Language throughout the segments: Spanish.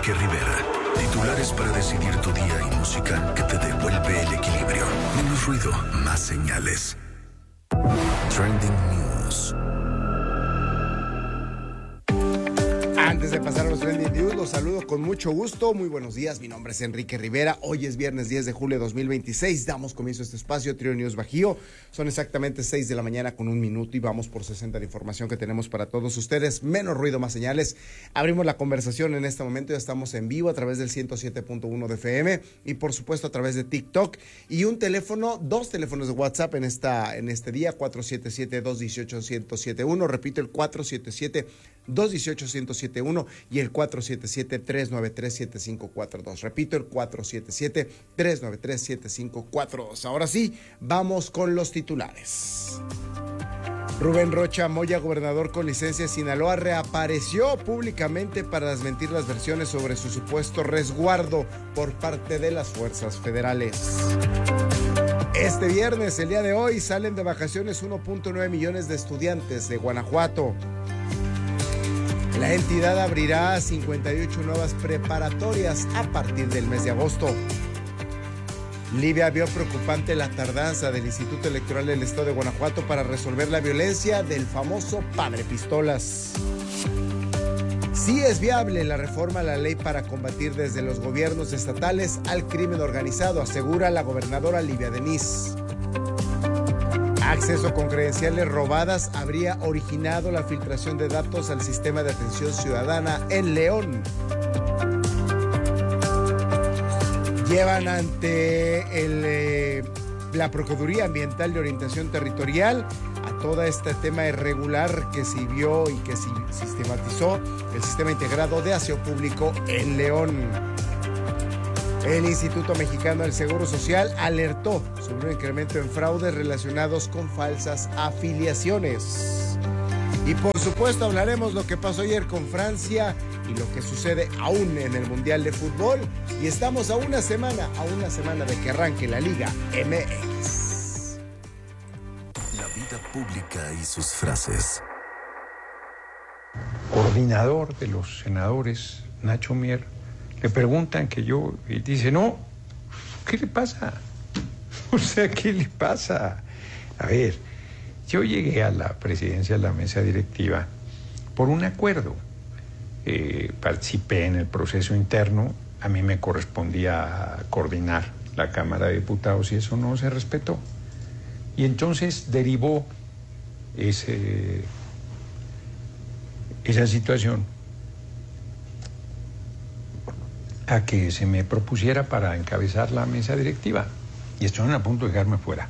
Enrique Rivera. Titulares para decidir tu día y música que te devuelve el equilibrio. Menos ruido, más señales. Trending News. Antes de pasar a los Trending News, los saludo con mucho gusto. Muy buenos días, mi nombre es Enrique Rivera. Hoy es viernes 10 de julio de 2026. Damos comienzo a este espacio, Trio News Bajío. Son exactamente 6 de la mañana con 1 minuto y vamos por 60 de información que tenemos para todos ustedes. Menos ruido, más señales. Abrimos la conversación en este momento. Ya estamos en vivo a través del 107.1 de FM y por supuesto a través de TikTok. Y dos teléfonos de WhatsApp en este día, 477-218-1071. Repito, el 477-218-1071 y el 477-393-7542. Repito, el 477-393-7542. Ahora sí, vamos con los titulares. Rubén Rocha Moya, gobernador con licencia de Sinaloa, reapareció públicamente para desmentir las versiones sobre su supuesto resguardo por parte de las fuerzas federales. Este viernes, el día de hoy, salen de vacaciones 1.9 millones de estudiantes de Guanajuato. La entidad abrirá 58 nuevas preparatorias a partir del mes de agosto. Libia vio preocupante la tardanza del Instituto Electoral del Estado de Guanajuato para resolver la violencia del famoso Padre Pistolas. Sí es viable la reforma a la ley para combatir desde los gobiernos estatales al crimen organizado, asegura la gobernadora Livia Denis. Acceso con credenciales robadas habría originado la filtración de datos al sistema de atención ciudadana en León. Llevan ante la Procuraduría Ambiental de Orientación Territorial a todo este tema irregular que se vio y que se sistematizó el Sistema Integrado de Aseo Público en León. El Instituto Mexicano del Seguro Social alertó sobre un incremento en fraudes relacionados con falsas afiliaciones. Y por supuesto hablaremos lo que pasó ayer con Francia y lo que sucede aún en el Mundial de Fútbol. Y estamos a una semana de que arranque la Liga MX. La vida pública y sus frases. Coordinador de los senadores, Nacho Mier, le preguntan y dice, no, ¿qué le pasa? O sea, ¿qué le pasa? A ver, yo llegué a la presidencia de la mesa directiva por un acuerdo. Participé en el proceso interno, a mí me correspondía coordinar la Cámara de Diputados y eso no se respetó. Y entonces derivó esa situación a que se me propusiera para encabezar la mesa directiva. Y estuvieron a punto de dejarme fuera.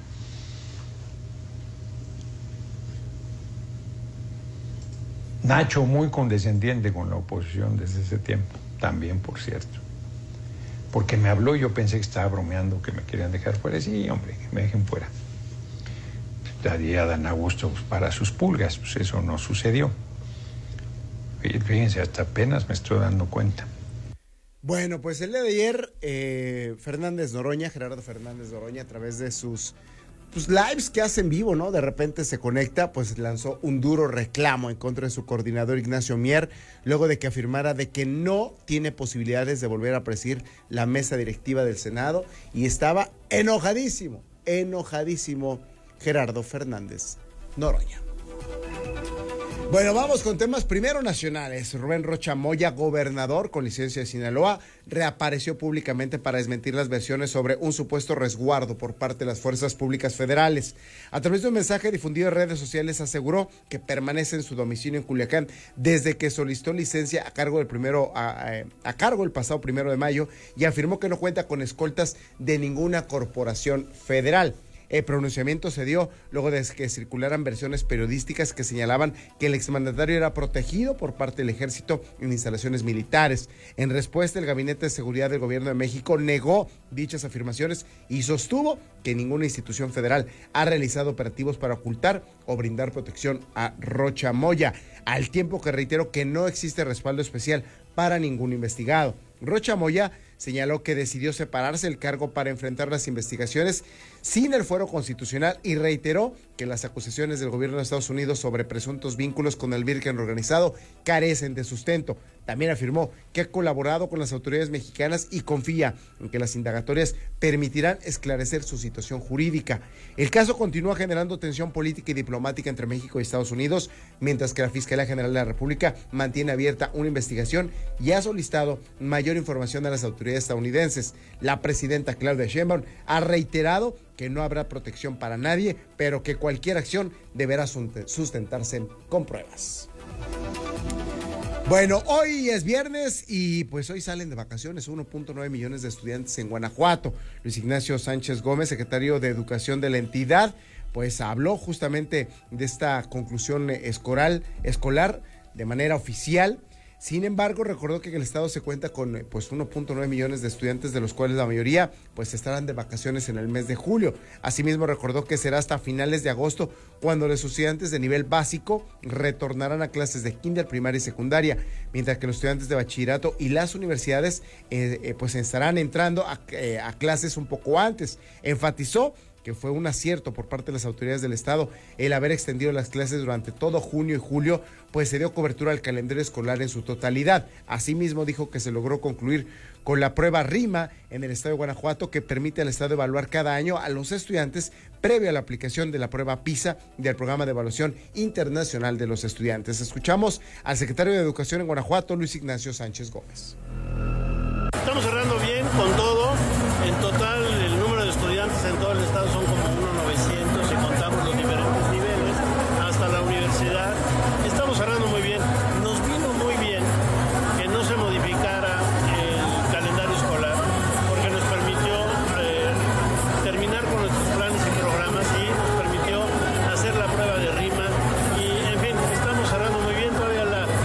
Nacho muy condescendiente con la oposición desde ese tiempo, también por cierto. Porque me habló y yo pensé que estaba bromeando, que me querían dejar fuera. Sí, hombre, que me dejen fuera. Daría Dan Augusto para sus pulgas, pues eso no sucedió. Y fíjense, hasta apenas me estoy dando cuenta. Bueno, pues el día de ayer, Gerardo Fernández Noroña, a través de sus lives que hace en vivo, ¿no? De repente se conecta, pues lanzó un duro reclamo en contra de su coordinador Ignacio Mier, luego de que afirmara de que no tiene posibilidades de volver a presidir la mesa directiva del Senado y estaba enojadísimo Gerardo Fernández Noroña. Bueno, vamos con temas primero nacionales. Rubén Rocha Moya, gobernador con licencia de Sinaloa, reapareció públicamente para desmentir las versiones sobre un supuesto resguardo por parte de las fuerzas públicas federales. A través de un mensaje difundido en redes sociales aseguró que permanece en su domicilio en Culiacán desde que solicitó licencia a cargo el pasado 1 de mayo y afirmó que no cuenta con escoltas de ninguna corporación federal. El pronunciamiento se dio luego de que circularan versiones periodísticas que señalaban que el exmandatario era protegido por parte del ejército en instalaciones militares. En respuesta, el Gabinete de Seguridad del Gobierno de México negó dichas afirmaciones y sostuvo que ninguna institución federal ha realizado operativos para ocultar o brindar protección a Rocha Moya, al tiempo que reiteró que no existe respaldo especial para ningún investigado. Rocha Moya señaló que decidió separarse del cargo para enfrentar las investigaciones sin el fuero constitucional y reiteró que las acusaciones del gobierno de Estados Unidos sobre presuntos vínculos con el crimen organizado carecen de sustento. También afirmó que ha colaborado con las autoridades mexicanas y confía en que las indagatorias permitirán esclarecer su situación jurídica. El caso continúa generando tensión política y diplomática entre México y Estados Unidos, mientras que la Fiscalía General de la República mantiene abierta una investigación y ha solicitado mayor información a las autoridades estadounidenses. La presidenta Claudia Sheinbaum ha reiterado que no habrá protección para nadie, pero que cualquier acción deberá sustentarse con pruebas. Bueno, hoy es viernes y pues hoy salen de vacaciones 1.9 millones de estudiantes en Guanajuato. Luis Ignacio Sánchez Gómez, secretario de Educación de la entidad, pues habló justamente de esta conclusión escolar de manera oficial. Sin embargo, recordó que el estado se cuenta con pues 1.9 millones de estudiantes, de los cuales la mayoría pues estarán de vacaciones en el mes de julio. Asimismo, recordó que será hasta finales de agosto cuando los estudiantes de nivel básico retornarán a clases de kinder, primaria y secundaria, mientras que los estudiantes de bachillerato y las universidades pues estarán entrando a clases un poco antes. Enfatizó que fue un acierto por parte de las autoridades del estado el haber extendido las clases durante todo junio y julio, pues se dio cobertura al calendario escolar en su totalidad. Asimismo, dijo que se logró concluir con la prueba RIMA en el estado de Guanajuato, que permite al estado evaluar cada año a los estudiantes previo a la aplicación de la prueba PISA del Programa de Evaluación Internacional de los Estudiantes. Escuchamos al secretario de Educación en Guanajuato, Luis Ignacio Sánchez Gómez. Estamos cerrando bien con todo. En total, el número de estudiantes en todo el estado son como 1.900 si contamos los diferentes niveles hasta la universidad. Estamos cerrando muy bien. Nos vino muy bien que no se modificara el calendario escolar, porque nos permitió terminar con nuestros planes y programas y nos permitió hacer la prueba de RIMA. Y, en fin, estamos cerrando muy bien. Todavía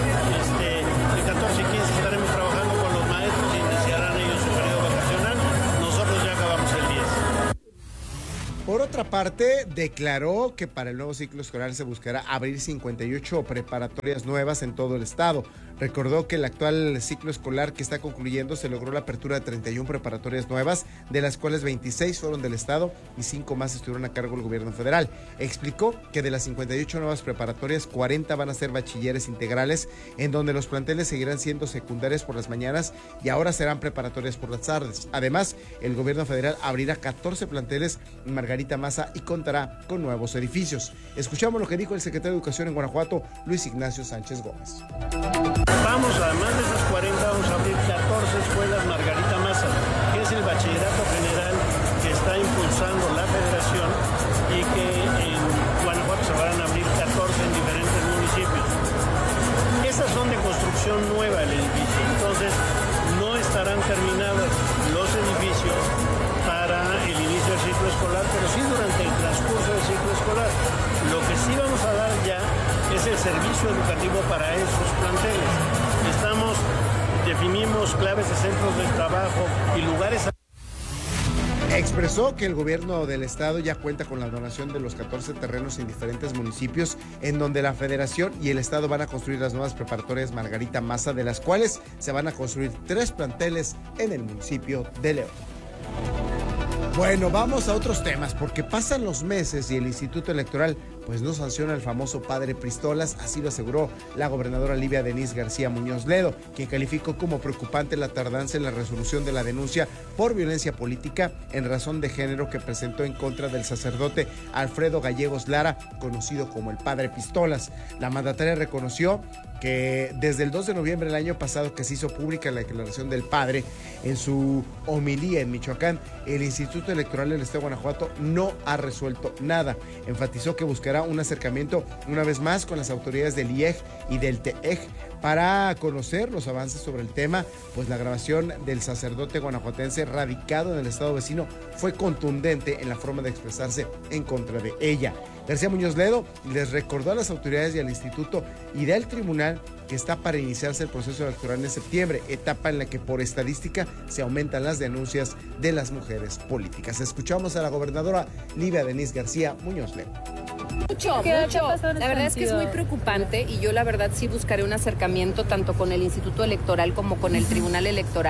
el 14 y 15 estaremos trabajando con los maestros y iniciarán ellos su periodo vacacional. Nosotros ya acabamos el 10. Por otra parte, declaró que para el nuevo ciclo escolar se buscará abrir 58 preparatorias nuevas en todo el estado. Recordó que el actual ciclo escolar que está concluyendo se logró la apertura de 31 preparatorias nuevas, de las cuales 26 fueron del estado y 5 más estuvieron a cargo del gobierno federal. Explicó que de las 58 nuevas preparatorias, 40 van a ser bachilleres integrales, en donde los planteles seguirán siendo secundarias por las mañanas y ahora serán preparatorias por las tardes. Además, el gobierno federal abrirá 14 planteles en Margarita Maza y contará con nuevos edificios. Escuchamos lo que dijo el secretario de Educación en Guanajuato, Luis Ignacio Sánchez Gómez. Vamos, además de esas 40, vamos a abrir 14 escuelas Margarita Maza, que es el bachillerato general que está impulsando la federación y que en Guanajuato se van a abrir 14 en diferentes municipios. Esas son de construcción nueva el edificio, entonces no estarán terminados los edificios para el inicio del ciclo escolar, pero sí durante el transcurso del ciclo escolar. Lo que sí vamos a dar ya es el servicio educativo para esos planteles. Definimos claves de centros de trabajo y lugares. Expresó que el gobierno del estado ya cuenta con la donación de los 14 terrenos en diferentes municipios, en donde la federación y el estado van a construir las nuevas preparatorias Margarita Maza, de las cuales se van a construir 3 planteles en el municipio de León. Bueno, vamos a otros temas, porque pasan los meses y el Instituto Electoral pues no sanciona al famoso padre Pistolas, así lo aseguró la gobernadora Livia Denisse García Muñoz Ledo, quien calificó como preocupante la tardanza en la resolución de la denuncia por violencia política en razón de género que presentó en contra del sacerdote Alfredo Gallegos Lara, conocido como el padre Pistolas. La mandataria reconoció que desde el 2 de noviembre del año pasado, que se hizo pública la declaración del padre en su homilía en Michoacán, el Instituto Electoral del Estado de Guanajuato no ha resuelto nada. Enfatizó que buscará un acercamiento una vez más con las autoridades del IEG y del TEEG para conocer los avances sobre el tema, pues la grabación del sacerdote guanajuatense radicado en el estado vecino fue contundente en la forma de expresarse en contra de ella. García Muñoz Ledo les recordó a las autoridades y al instituto y del tribunal que está para iniciarse el proceso electoral en septiembre, etapa en la que por estadística se aumentan las denuncias de las mujeres políticas. Escuchamos a la gobernadora Livia Denisse García Muñoz Ledo. Mucho. La verdad es que es muy preocupante y yo la verdad sí buscaré un acercamiento tanto con el Instituto Electoral como con el Tribunal Electoral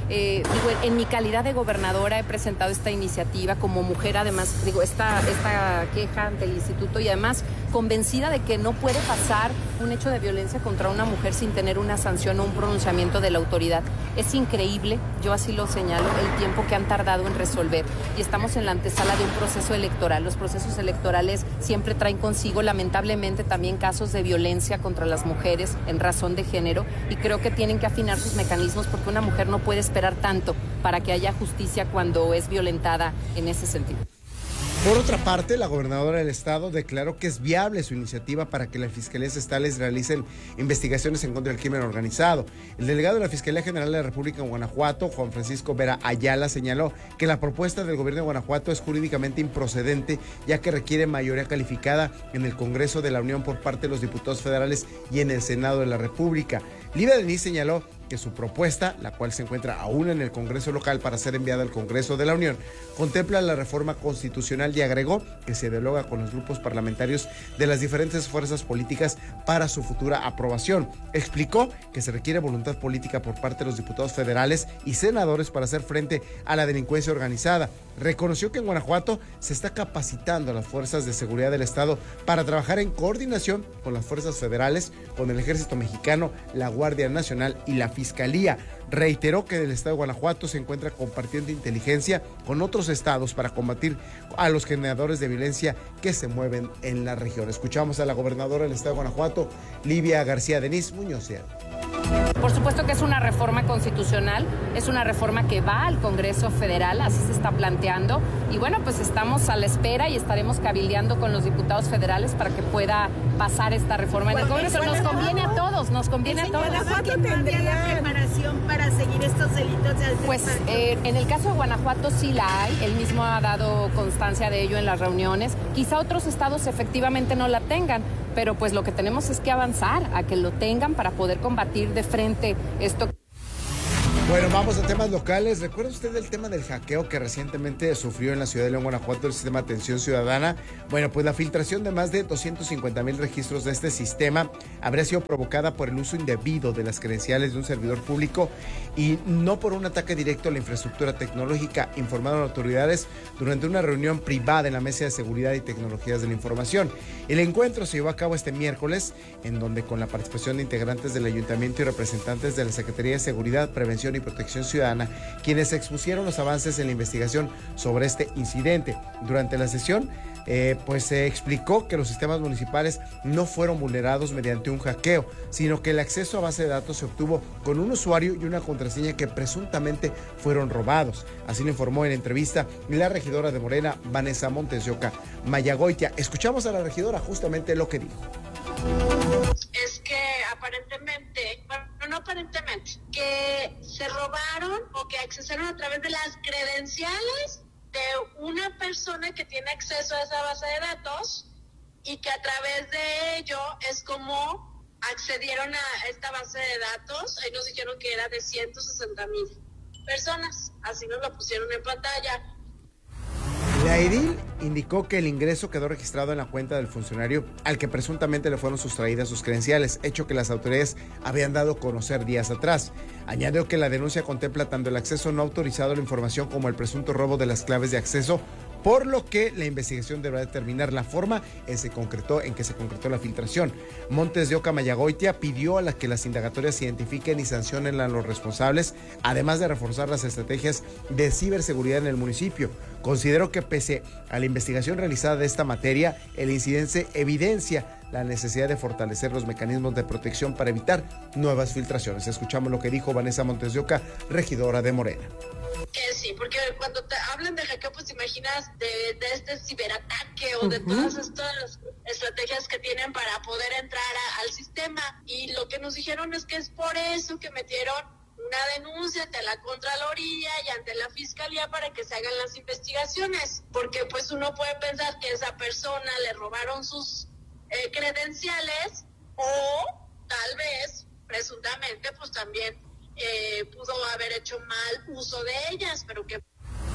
En mi calidad de gobernadora he presentado esta iniciativa como mujer, además, esta queja ante el instituto, y además convencida de que no puede pasar un hecho de violencia contra una mujer sin tener una sanción o un pronunciamiento de la autoridad. Es increíble, yo así lo señalo, el tiempo que han tardado en resolver, y estamos en la antesala de un proceso electoral. Los procesos electorales siempre traen consigo, lamentablemente, también casos de violencia contra las mujeres en razón de género, y creo que tienen que afinar sus mecanismos, porque una mujer no puede esperar tanto para que haya justicia cuando es violentada en ese sentido. Por otra parte, la gobernadora del estado declaró que es viable su iniciativa para que las fiscalías estatales realicen investigaciones en contra del crimen organizado. El delegado de la Fiscalía General de la República en Guanajuato, Juan Francisco Vera Ayala, señaló que la propuesta del gobierno de Guanajuato es jurídicamente improcedente, ya que requiere mayoría calificada en el Congreso de la Unión por parte de los diputados federales y en el Senado de la República. Livia Denis señaló que su propuesta, la cual se encuentra aún en el Congreso local para ser enviada al Congreso de la Unión, contempla la reforma constitucional y agregó que se dialoga con los grupos parlamentarios de las diferentes fuerzas políticas para su futura aprobación. Explicó que se requiere voluntad política por parte de los diputados federales y senadores para hacer frente a la delincuencia organizada. Reconoció que en Guanajuato se está capacitando a las fuerzas de seguridad del estado para trabajar en coordinación con las fuerzas federales, con el Ejército Mexicano, la Guardia Nacional y la Fiscalía. Reiteró que el estado de Guanajuato se encuentra compartiendo inteligencia con otros estados para combatir a los generadores de violencia que se mueven en la región. Escuchamos a la gobernadora del estado de Guanajuato, Livia García Denis Muñoz. Por supuesto que es una reforma constitucional, es una reforma que va al Congreso Federal, así se está planteando, y bueno, pues estamos a la espera y estaremos cabildeando con los diputados federales para que pueda pasar esta reforma en el Congreso. Nos conviene a todos, nos conviene a todos. ¿Guanajuato tendría la preparación para seguir estos delitos? Pues en el caso de Guanajuato sí la hay, él mismo ha dado constancia de ello en las reuniones, quizá otros estados efectivamente no la tengan, pero pues lo que tenemos es que avanzar a que lo tengan para poder combatir de frente esto. Bueno, vamos a temas locales. ¿Recuerda usted el tema del hackeo que recientemente sufrió en la ciudad de León, Guanajuato, el sistema de atención ciudadana? Bueno, pues la filtración de más de 250,000 registros de este sistema habría sido provocada por el uso indebido de las credenciales de un servidor público y no por un ataque directo a la infraestructura tecnológica, informaron autoridades durante una reunión privada en la Mesa de Seguridad y Tecnologías de la Información. El encuentro se llevó a cabo este miércoles, en donde con la participación de integrantes del Ayuntamiento y representantes de la Secretaría de Seguridad, Prevención y Protección Ciudadana, quienes expusieron los avances en la investigación sobre este incidente. Durante la sesión, pues se explicó que los sistemas municipales no fueron vulnerados mediante un hackeo, sino que el acceso a base de datos se obtuvo con un usuario y una contraseña que presuntamente fueron robados. Así lo informó en entrevista la regidora de Morena, Vanessa Montes de Oca Mayagoitia. Escuchamos a la regidora justamente lo que dijo. Es que aparentemente, bueno, no aparentemente, que se robaron o que accesaron a través de las credenciales de una persona que tiene acceso a esa base de datos y que a través de ello es como accedieron a esta base de datos. Ahí nos dijeron que era de 160,000 personas, así nos lo pusieron en pantalla. La edil indicó que el ingreso quedó registrado en la cuenta del funcionario al que presuntamente le fueron sustraídas sus credenciales, hecho que las autoridades habían dado a conocer días atrás. Añadió que la denuncia contempla tanto el acceso no autorizado a la información como el presunto robo de las claves de acceso, por lo que la investigación deberá determinar la forma en que se concretó la filtración. Montes de Oca Mayagoitia pidió a que las indagatorias identifiquen y sancionen a los responsables, además de reforzar las estrategias de ciberseguridad en el municipio. Consideró que pese a la investigación realizada de esta materia, el incidente evidencia la necesidad de fortalecer los mecanismos de protección para evitar nuevas filtraciones. Escuchamos lo que dijo Vanessa Montes de Oca, regidora de Morena. Que sí, porque cuando te hablan de hackeo, pues imaginas de este ciberataque o de todas estas estrategias que tienen para poder entrar al sistema. Y lo que nos dijeron es que es por eso que metieron una denuncia ante la Contraloría y ante la Fiscalía para que se hagan las investigaciones. Porque pues uno puede pensar que a esa persona le robaron sus credenciales o tal vez, presuntamente, pues también pudo haber hecho mal uso de ellas, pero que...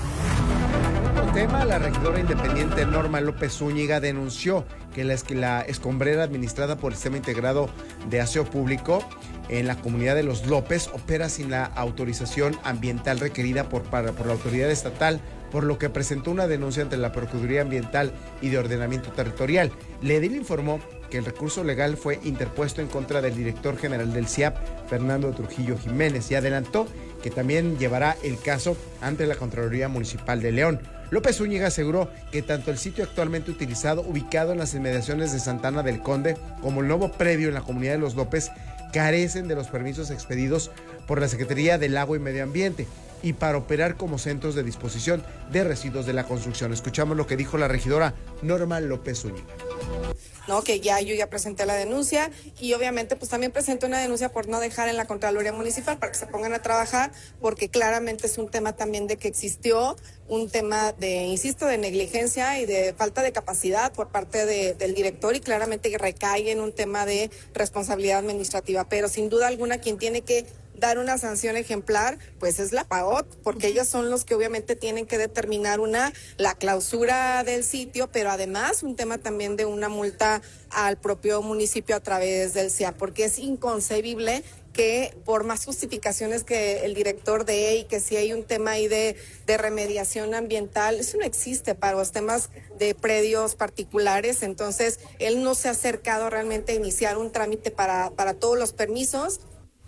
Otro tema, la regidora independiente Norma López Zúñiga denunció que la escombrera administrada por el Sistema Integrado de Aseo Público en la comunidad de Los López opera sin la autorización ambiental requerida por la autoridad estatal, por lo que presentó una denuncia ante la Procuraduría Ambiental y de Ordenamiento Territorial. La edil informó que el recurso legal fue interpuesto en contra del director general del CIAP, Fernando Trujillo Jiménez, y adelantó que también llevará el caso ante la Contraloría Municipal de León. López Zúñiga aseguró que tanto el sitio actualmente utilizado, ubicado en las inmediaciones de Santana del Conde, como el nuevo predio en la comunidad de Los López, carecen de los permisos expedidos por la Secretaría del Agua y Medio Ambiente y para operar como centros de disposición de residuos de la construcción. Escuchamos lo que dijo la regidora Norma López Zúñiga. No, que yo ya presenté la denuncia y obviamente pues también presenté una denuncia por no dejar en la Contraloría Municipal para que se pongan a trabajar, porque claramente es un tema también de que existió un tema de, insisto, de negligencia y de falta de capacidad por parte del director, y claramente recae en un tema de responsabilidad administrativa, pero sin duda alguna quien tiene que dar una sanción ejemplar, pues es la PAOT, porque ellos son los que obviamente tienen que determinar la clausura del sitio, pero además un tema también de una multa al propio municipio a través del CIAP, porque es inconcebible que por más justificaciones que el director dé y que si hay un tema ahí de remediación ambiental, eso no existe para los temas de predios particulares. Entonces él no se ha acercado realmente a iniciar un trámite para todos los permisos.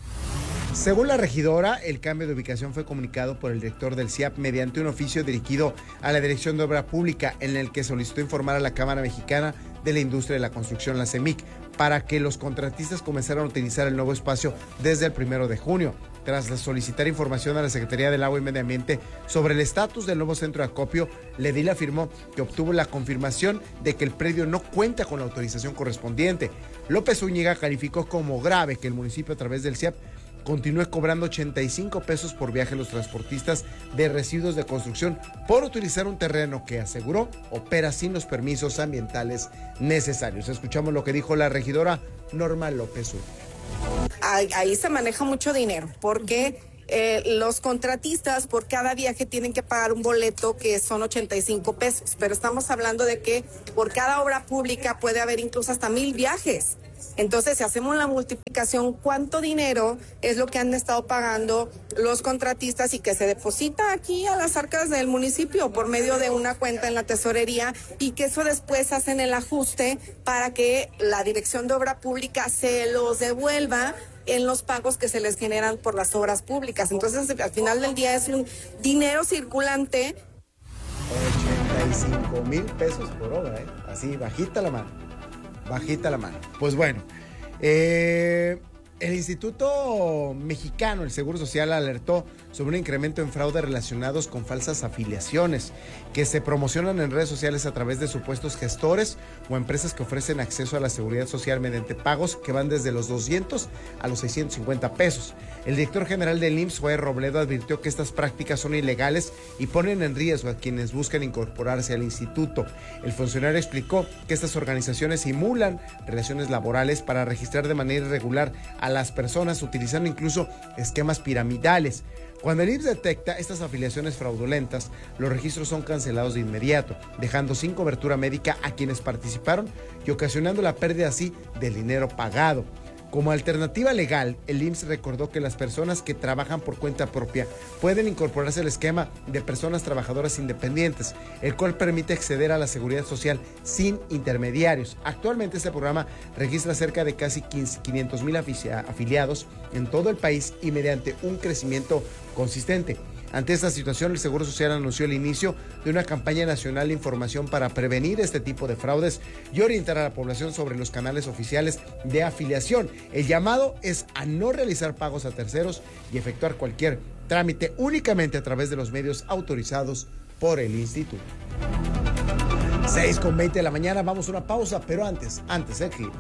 Según la regidora, el cambio de ubicación fue comunicado por el director del CIAP mediante un oficio dirigido a la Dirección de Obra Pública, en el que solicitó informar a la Cámara Mexicana de la Industria de la Construcción, la CEMIC, para que los contratistas comenzaran a utilizar el nuevo espacio desde el 1 de junio. Tras solicitar información a la Secretaría del Agua y Medio Ambiente sobre el estatus del nuevo centro de acopio, la edil afirmó que obtuvo la confirmación de que el predio no cuenta con la autorización correspondiente. López Zúñiga calificó como grave que el municipio, a través del CIAP, continúe cobrando 85 pesos por viaje a los transportistas de residuos de construcción por utilizar un terreno que, aseguró, opera sin los permisos ambientales necesarios. Escuchamos lo que dijo la regidora Norma López Zúñiga. Ahí se maneja mucho dinero, porque los contratistas por cada viaje tienen que pagar un boleto que son 85 pesos, pero estamos hablando de que por cada obra pública puede haber incluso hasta 1,000 viajes. Entonces, si hacemos la multiplicación, ¿cuánto dinero es lo que han estado pagando los contratistas y que se deposita aquí a las arcas del municipio por medio de una cuenta en la tesorería, y que eso después hacen el ajuste para que la Dirección de Obra Pública se los devuelva en los pagos que se les generan por las obras públicas? Entonces, al final del día es un dinero circulante. 85,000 pesos por obra, así, bajita la mano. Bajita la mano. Pues bueno, el Instituto Mexicano del Seguro Social alertó sobre un incremento en fraude relacionados con falsas afiliaciones que se promocionan en redes sociales a través de supuestos gestores o empresas que ofrecen acceso a la seguridad social mediante pagos que van desde los 200 a los 650 pesos. El director general del IMSS, Joel Robledo, advirtió que estas prácticas son ilegales y ponen en riesgo a quienes buscan incorporarse al instituto. El funcionario explicó que estas organizaciones simulan relaciones laborales para registrar de manera irregular a las personas, utilizando incluso esquemas piramidales. Cuando el IMSS detecta estas afiliaciones fraudulentas, los registros son cancelados de inmediato, dejando sin cobertura médica a quienes participaron y ocasionando la pérdida así del dinero pagado. Como alternativa legal, el IMSS recordó que las personas que trabajan por cuenta propia pueden incorporarse al esquema de personas trabajadoras independientes, el cual permite acceder a la seguridad social sin intermediarios. Actualmente este programa registra cerca de casi 500,000 afiliados en todo el país y mediante un crecimiento consistente. Ante esta situación, el Seguro Social anunció el inicio de una campaña nacional de información para prevenir este tipo de fraudes y orientar a la población sobre los canales oficiales de afiliación. El llamado es a no realizar pagos a terceros y efectuar cualquier trámite únicamente a través de los medios autorizados por el instituto. 6:20 de la mañana, vamos a una pausa, pero antes el clima.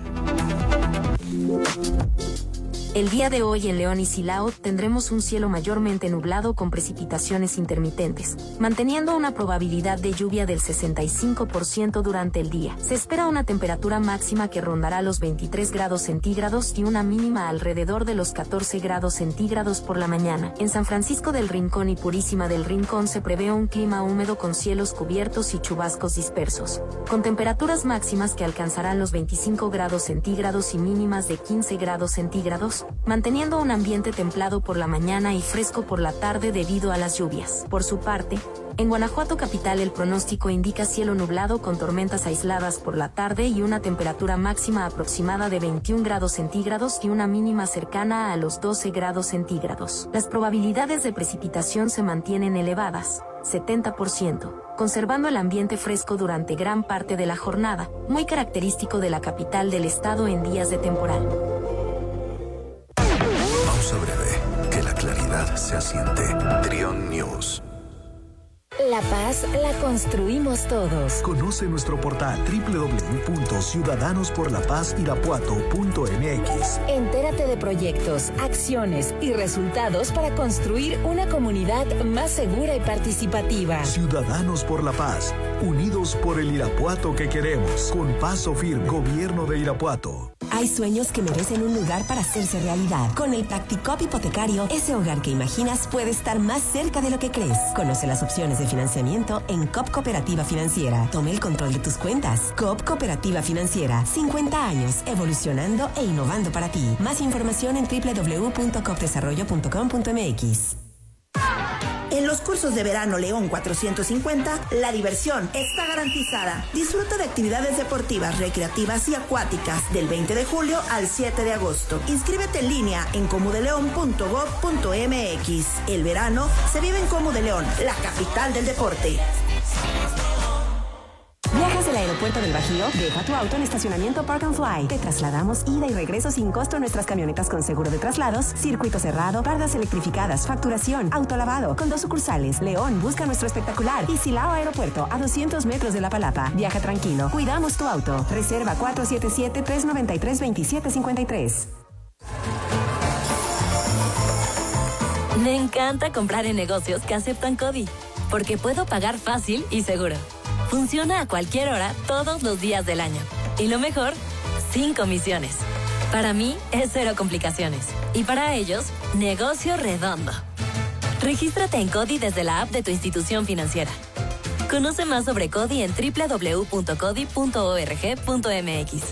El día de hoy en León y Silao tendremos un cielo mayormente nublado con precipitaciones intermitentes, manteniendo una probabilidad de lluvia del 65% durante el día. Se espera una temperatura máxima que rondará los 23 grados centígrados y una mínima alrededor de los 14 grados centígrados por la mañana. En San Francisco del Rincón y Purísima del Rincón se prevé un clima húmedo con cielos cubiertos y chubascos dispersos, con temperaturas máximas que alcanzarán los 25 grados centígrados y mínimas de 15 grados centígrados. grados, manteniendo un ambiente templado por la mañana y fresco por la tarde debido a las lluvias. Por su parte, en Guanajuato capital el pronóstico indica cielo nublado con tormentas aisladas por la tarde y una temperatura máxima aproximada de 21 grados centígrados y una mínima cercana a los 12 grados centígrados. Las probabilidades de precipitación se mantienen elevadas, 70%, conservando el ambiente fresco durante gran parte de la jornada, muy característico de la capital del estado en días de temporal. Pausa breve, que la claridad se asiente. Trión News. La paz la construimos todos. Conoce nuestro portal www.ciudadanosporlapazirapuato.mx. Entérate de proyectos, acciones y resultados para construir una comunidad más segura y participativa. Ciudadanos por la Paz, unidos por el Irapuato que queremos. Con paso firme, Gobierno de Irapuato. Hay sueños que merecen un lugar para hacerse realidad. Con el Practicop hipotecario, ese hogar que imaginas puede estar más cerca de lo que crees. Conoce las opciones de financiamiento en COP Cooperativa Financiera. Tome el control de tus cuentas. COP Cooperativa Financiera. 50 años, evolucionando e innovando para ti. Más información en www.copdesarrollo.com.mx. En los cursos de verano León 450, la diversión está garantizada. Disfruta de actividades deportivas, recreativas y acuáticas del 20 de julio al 7 de agosto. Inscríbete en línea en comudeleon.gov.mx. El verano se vive en Comu de León, la capital del deporte. ¿Viajas del aeropuerto del Bajío? Deja tu auto en estacionamiento Park and Fly. Te trasladamos ida y regreso sin costo en nuestras camionetas con seguro de traslados, circuito cerrado, bardas electrificadas, facturación, autolavado. Con 2 sucursales, León, busca nuestro espectacular. Y Silao Aeropuerto, a 200 metros de La Palapa. Viaja tranquilo, cuidamos tu auto. Reserva 477-393-2753. Me encanta comprar en negocios que aceptan CODI, porque puedo pagar fácil y seguro. Funciona a cualquier hora, todos los días del año. Y lo mejor, sin comisiones. Para mí, es 0 complicaciones. Y para ellos, negocio redondo. Regístrate en CODI desde la app de tu institución financiera. Conoce más sobre CODI en www.codi.org.mx.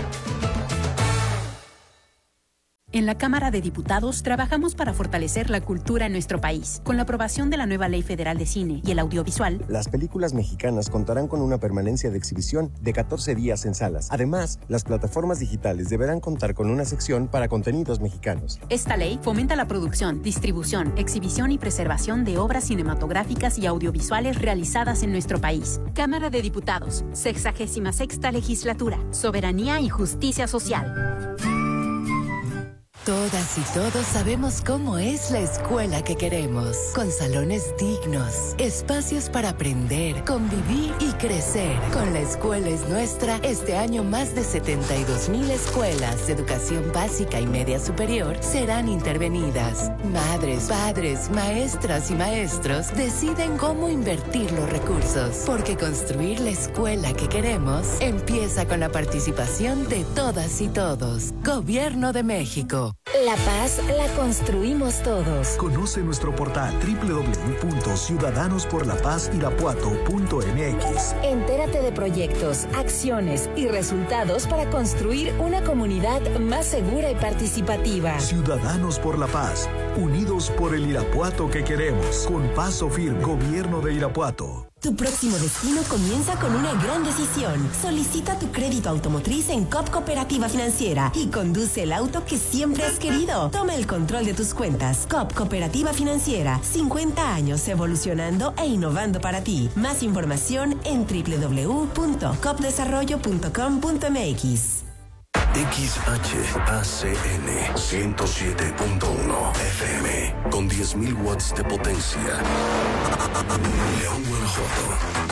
En la Cámara de Diputados trabajamos para fortalecer la cultura en nuestro país. Con la aprobación de la nueva Ley Federal de Cine y el Audiovisual, las películas mexicanas contarán con una permanencia de exhibición de 14 días en salas. Además, las plataformas digitales deberán contar con una sección para contenidos mexicanos. Esta ley fomenta la producción, distribución, exhibición y preservación de obras cinematográficas y audiovisuales realizadas en nuestro país. Cámara de Diputados, 66ª Legislatura, Soberanía y Justicia Social. Todas y todos sabemos cómo es la escuela que queremos, con salones dignos, espacios para aprender, convivir y crecer. Con La Escuela es Nuestra, este año más de 72,000 escuelas de educación básica y media superior serán intervenidas. Madres, padres, maestras y maestros deciden cómo invertir los recursos, porque construir la escuela que queremos empieza con la participación de todas y todos. Gobierno de México. La paz la construimos todos. Conoce nuestro portal www.ciudadanosporlapazirapuato.mx. Entérate de proyectos, acciones y resultados para construir una comunidad más segura y participativa. Ciudadanos por la Paz, unidos por el Irapuato que queremos. Con paso firme, Gobierno de Irapuato. Tu próximo destino comienza con una gran decisión. Solicita tu crédito automotriz en COP Cooperativa Financiera y conduce el auto que siempre has querido. Toma el control de tus cuentas. COP Cooperativa Financiera. 50 años evolucionando e innovando para ti. Más información en www.copdesarrollo.com.mx. XHACN 107.1 FM con 10.000 watts de potencia. León, Guanajuato.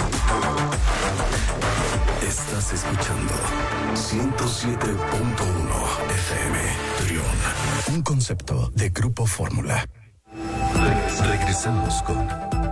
Estás escuchando 107.1 FM. Trión. Un concepto de Grupo Fórmula. Regresamos con